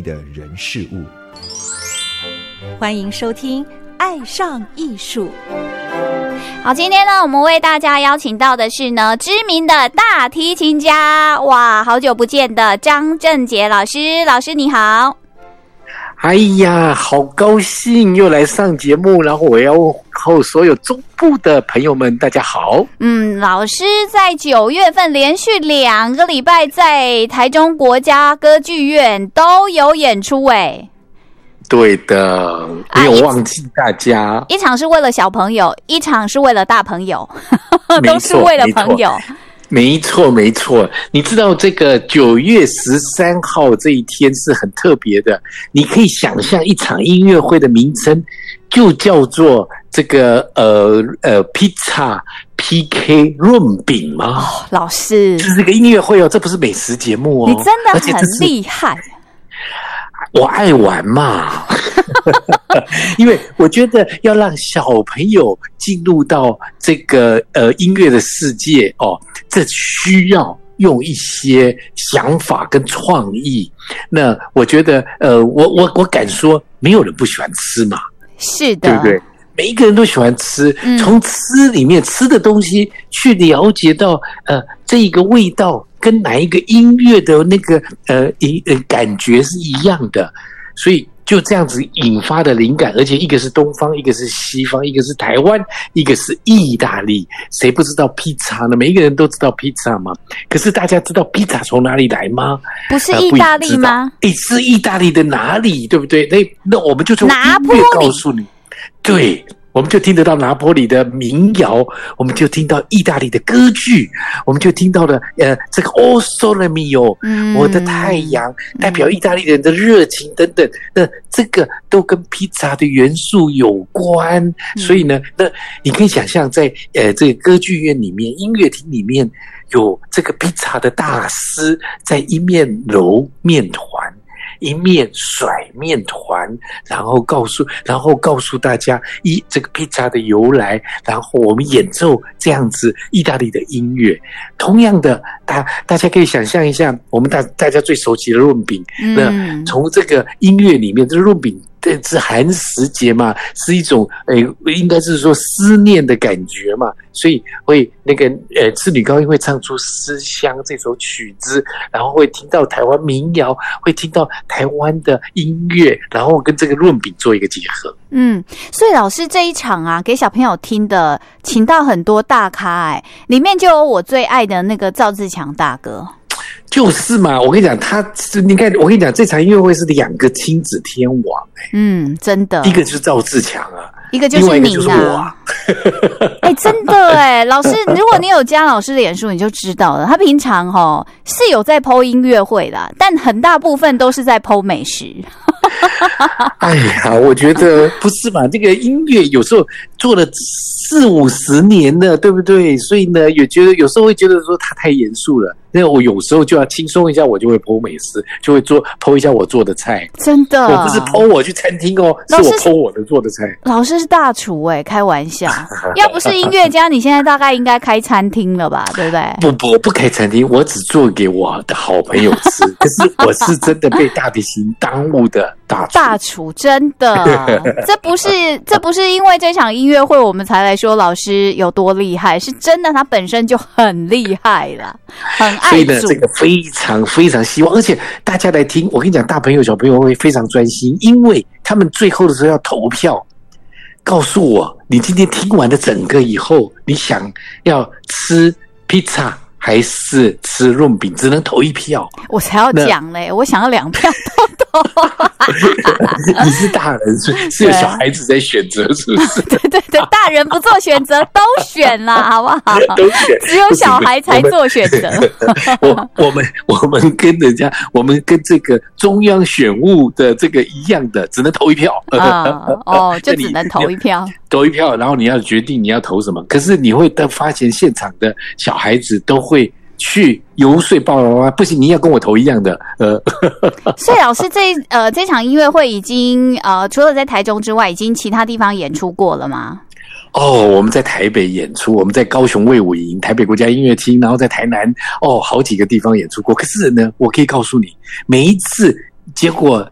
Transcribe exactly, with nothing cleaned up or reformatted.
的人事物。 欢迎收听《爱上艺术》。 好，今天呢，我们为大家邀请到的是呢知名的大提琴家，哇，好久不见的张正杰老师。老师你好。 哎呀，好高兴又来上节目，然后我要问候所有中部的朋友们，大家好。 嗯，老师在九月份连续两个礼拜在台中国家歌剧院都有演出诶。 对的，没有忘记大家、啊、 一, 一场是为了小朋友，一场是为了大朋友都是为了朋友。 没错没错，你知道这个九月十三号这一天是很特别的，你可以想象一场音乐会的名称就叫做这个呃呃披萨 P K 润饼吗、 哦、老师就是这个音乐会哦，这不是美食节目哦， 你真的很厉害。 我爱玩嘛因为我觉得要让小朋友进入到这个呃音乐的世界哦，这需要用一些想法跟创意。那我觉得呃我我我敢说没有人不喜欢吃嘛， 是的， 对不对？每一个人都喜欢吃， 嗯、 从吃里面吃的东西去了解到呃这一个味道跟哪一个音乐的那个呃一呃感觉是一样的，所以就这样子引发的灵感，而且一个是东方，一个是西方，一个是台湾，一个是意大利。谁不知道披萨呢？每一个人都知道披萨嘛。可是大家知道披萨从哪里来吗？ 不是意大利吗？ 诶、呃，是意大利的哪里？对不对？那那我们就从音乐告诉你。对，我们就听得到拿坡里的民谣，我们就听到意大利的歌剧，我们就听到了呃这个 O Sole Mio、嗯、我的太阳，代表意大利人的热情等等，那这个都跟披萨的元素有关、嗯、所以呢，那你可以想象在呃这个歌剧院里面，音乐厅里面有这个披萨的大师在一面揉面团，一面甩面团，然后告诉，然后告诉大家一这个披萨的由来，然后我们演奏这样子意大利的音乐。同样的，大大家可以想象一下，我们大大家最熟悉的润饼，嗯、那从这个音乐里面，这润饼是寒食节嘛，是一种诶、呃，应该是说思念的感觉嘛，所以会那个呃，赤女高音会唱出《思乡》这首曲子，然后会听到台湾民谣，会听到台湾的音乐，然后跟这个润饼做一个结合。 嗯，所以老师这一场啊，给小朋友听的，请到很多大咖哎，里面就有我最爱的那个赵自强大哥。 就是嘛，我跟你讲，他你看，我跟你讲，这场音乐会是两个亲子天王哎、欸， 嗯，真的， 一个就是赵自强啊， 一个就是你啊， 哎、欸，真的哎、欸，老师，如果你有加老师的脸书，你就知道了，他平常齁是有在 po 音乐会啦，但很大部分都是在 po 美食。 哎呀，我觉得不是嘛，这个音乐有时候做了四五十年了，对不对？所以呢，也觉得有时候会觉得说他太严肃了。那我有时候就要轻松一下，我就会 po 美食，就会做 po 一下我做的菜。 真的， 我不是 po 我去餐厅哦，是我 po 我的做的菜。 老师是大厨哎、欸，开玩笑。要不是音乐家，你现在大概应该开餐厅了吧？对不对？ 不不，我不开餐厅，我只做给我的好朋友吃。可是我是真的被大提琴耽误的大厨。 大厨真的，这不是这不是因为这场音乐会我们才来说老师有多厉害，是真的他本身就很厉害了，很爱煮。 所以呢，这个非常非常希望，而且大家来听，我跟你讲，大朋友小朋友会非常专心，因为他们最后的时候要投票，告诉我你今天听完了整个以后，你想要吃披萨还是吃润饼，只能投一票。 我才要讲嘞，我想要两票都投。 你是大人，是是有小孩子在选择，是不是？ 对对对，大人不做选择都选啦，好不好？ 都选， 只有小孩才做选择。 我我们我们跟人家，我们跟这个中央选务的这个一样的，只能投一票。 啊、嗯、哦，就只能投一票， 投一票，然后你要决定你要投什么。可是你会发现现场的小孩子都会去游说爸爸妈妈，不行，你要跟我投一样的。呃， 所以老师这呃这场音乐会已经呃除了在台中之外，已经其他地方演出过了吗？ 哦，我们在台北演出，我们在高雄卫武营、台北国家音乐厅，然后在台南哦好几个地方演出过。可是呢，我可以告诉你，每一次结果